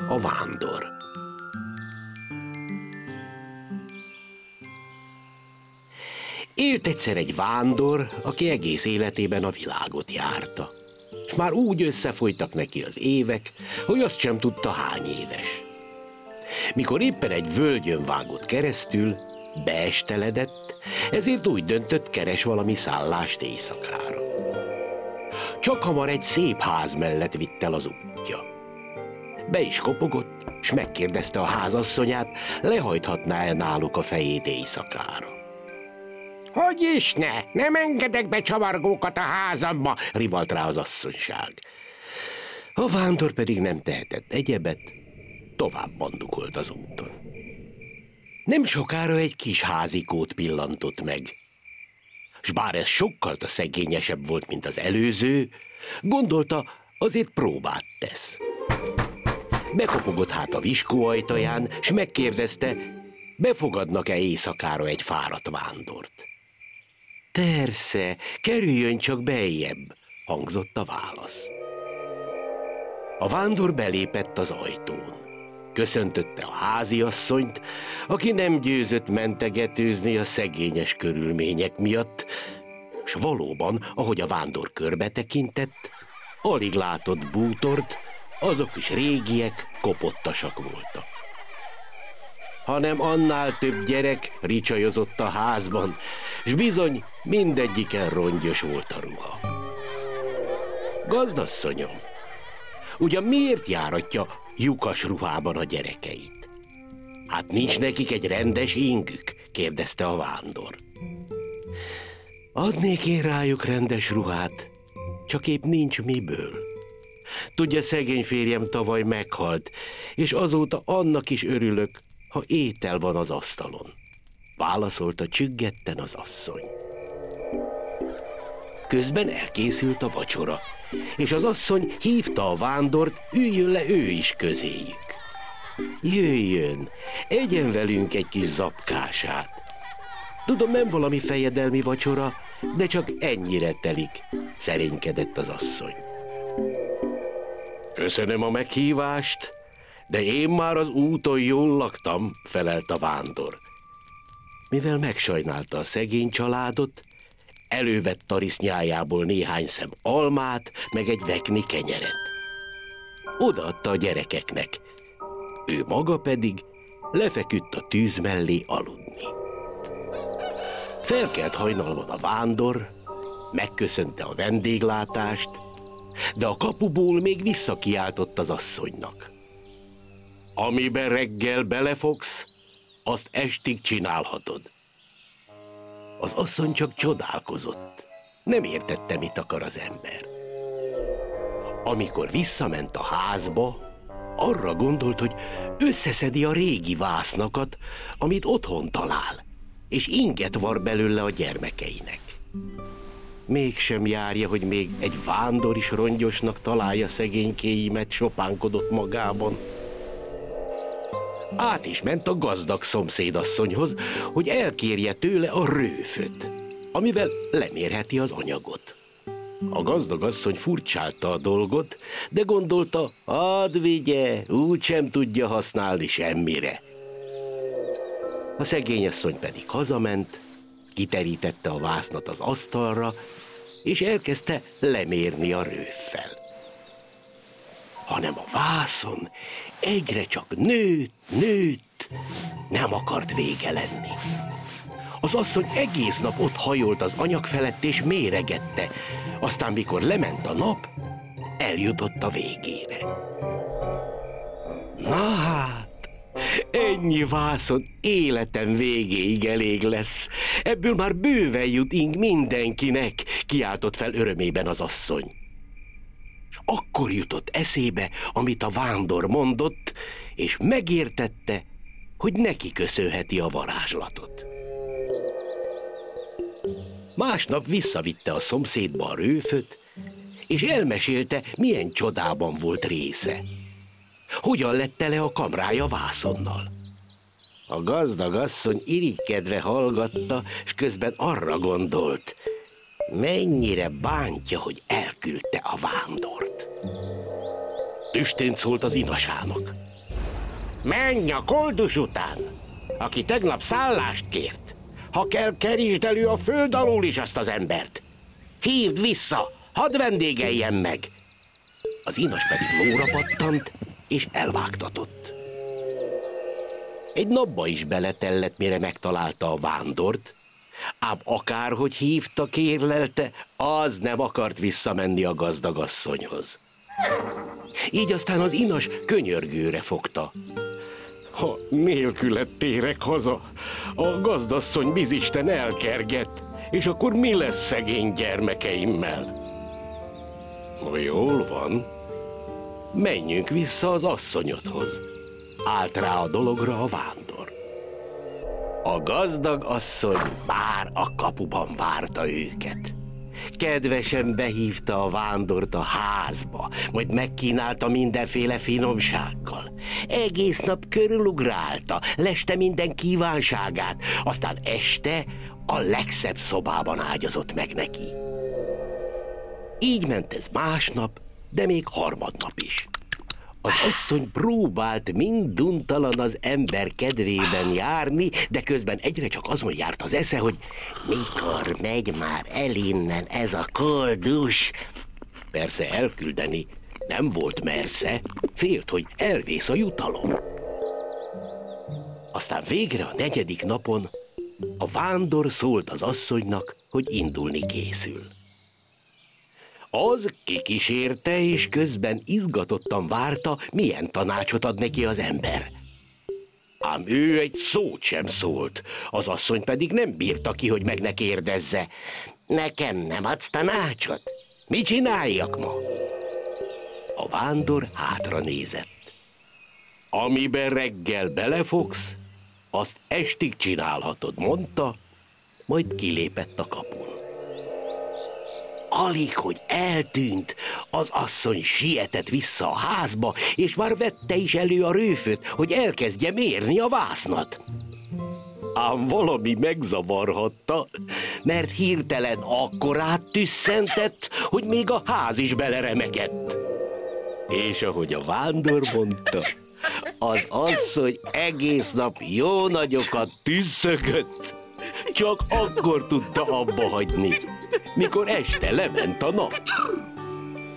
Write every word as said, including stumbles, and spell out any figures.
A vándor. Élt egyszer egy vándor, aki egész életében a világot járta. És már úgy összefolytak neki az évek, hogy azt sem tudta, hány éves. Mikor éppen egy völgyön vágott keresztül, beesteledett, ezért úgy döntött, keres valami szállást éjszakára. Csak hamar egy szép ház mellett vitt el az útja. Be is kopogott, s megkérdezte a házasszonyát, lehajthatná-e náluk a fejét éjszakára. Hogy is ne, nem engedek be csavargókat a házamba, rivalt rá az asszonyság. A vándor pedig nem tehetett egyebet, tovább bandukolt az úton. Nem sokára egy kis házikót pillantott meg, s bár ez sokkal szegényesebb volt, mint az előző, gondolta, azért próbát tesz. Bekopogott hát a viskó ajtaján, s megkérdezte, befogadnak-e éjszakára egy fáradt vándort. Persze, kerüljön csak beljebb, hangzott a válasz. A vándor belépett az ajtón. Köszöntötte a háziasszonyt, aki nem győzött mentegetőzni a szegényes körülmények miatt, s valóban, ahogy a vándor körbe tekintett, alig látott bútort, azok is régiek, kopottasak voltak. Hanem annál több gyerek ricsajozott a házban, s bizony mindegyiken rongyos volt a ruha. Gazdasszonyom, ugyan miért járatja lyukas ruhában a gyerekeit? Hát nincs nekik egy rendes ingük? Kérdezte a vándor. Adnék én rájuk rendes ruhát, csak épp nincs miből. Tudja, szegény férjem tavaly meghalt, és azóta annak is örülök, ha étel van az asztalon, válaszolta csüggetten az asszony. Közben elkészült a vacsora, és az asszony hívta a vándort, üljön le ő is közéjük. Jöjjön, egyen velünk egy kis zapkását. Tudom, nem valami fejedelmi vacsora, de csak ennyire telik, szerénykedett az asszony. Köszönöm a meghívást, de én már az úton jól laktam, felelt a vándor. Mivel megsajnálta a szegény családot, elővett tarisznyájából néhány szem almát, meg egy vekni kenyeret. Odaadta a gyerekeknek, ő maga pedig lefeküdt a tűz mellé aludni. Felkelt hajnalban a vándor, megköszönte a vendéglátást, de a kapuból még visszakiáltott az asszonynak. Amiben reggel belefogsz, azt estig csinálhatod. Az asszony csak csodálkozott. Nem értette, mit akar az ember. Amikor visszament a házba, arra gondolt, hogy összeszedi a régi vásznakat, amit otthon talál, és inget var belőle a gyermekeinek. Mégsem járja, hogy még egy vándor is rongyosnak találja szegénykéimet, sopánkodott magában. Át is ment a gazdag szomszédasszonyhoz, hogy elkérje tőle a rőföt, amivel lemérheti az anyagot. A gazdag asszony furcsálta a dolgot, de gondolta, add vigye, úgysem tudja használni semmire. A szegény asszony pedig hazament, kiterítette a vásznat az asztalra, és elkezdte lemérni a rőffel. Hanem a vászon egyre csak nőtt, nőtt, nem akart vége lenni. Az asszony egész nap ott hajolt az anyag felett és méregette, aztán mikor lement a nap, eljutott a végére. Na hát, ennyi vászon életem végéig elég lesz, ebből már bőven jut ing mindenkinek, kiáltott fel örömében az asszony. És akkor jutott eszébe, amit a vándor mondott, és megértette, hogy neki köszönheti a varázslatot. Másnap visszavitte a szomszédba a rőföt, és elmesélte, milyen csodában volt része. Hogyan lett tele a kamrája vászonnal. A gazdag asszony irigykedve hallgatta, és közben arra gondolt, mennyire bántja, hogy elküldte a vándort. Tüstént szólt az inasának. Menj a koldus után, aki tegnap szállást kért. Ha kell, kerítsd elő a föld alól is azt az embert. Hívd vissza, hadd vendégeljen meg. Az inas pedig lóra pattant, és elvágtatott. Egy napba is beletellett, mire megtalálta a vándort, ám akárhogy hívta, kérlelte, az nem akart visszamenni a gazdagasszonyhoz. Így aztán az inas könyörgőre fogta. Ha nélküled térek haza, a gazdasszony bizisten elkerget, és akkor mi lesz szegény gyermekeimmel? No, jól van, menjünk vissza az asszonyodhoz. Állt rá a dologra a vándor. A gazdag asszony már a kapuban várta őket. Kedvesen behívta a vándort a házba, majd megkínálta mindenféle finomsággal. Egész nap körülugrálta, leste minden kívánságát, aztán este a legszebb szobában ágyazott meg neki. Így ment ez másnap, de még harmadnap is. Az asszony próbált minduntalan az ember kedvében járni, de közben egyre csak azon járt az esze, hogy mikor megy már el innen ez a koldus. Persze elküldeni nem volt mersze, félt, hogy elvész a jutalom. Aztán végre a negyedik napon a vándor szólt az asszonynak, hogy indulni készül. Az kikísérte, és közben izgatottan várta, milyen tanácsot ad neki az ember. Ám ő egy szót sem szólt, az asszony pedig nem bírta ki, hogy meg ne kérdezze. Nekem nem adsz tanácsot? Mit csináljak ma? A vándor hátra nézett. Amiben reggel belefogsz, azt estig csinálhatod, mondta, majd kilépett a kapun. Alig, hogy eltűnt, az asszony sietett vissza a házba, és már vette is elő a rőföt, hogy elkezdje mérni a vásznat. Ám valami megzavarhatta, mert hirtelen akkorát tüsszentett, hogy még a ház is beleremegett. És ahogy a vándor mondta, az asszony egész nap jó nagyokat tüsszögött, csak akkor tudta abba hagyni, mikor este lement a nap.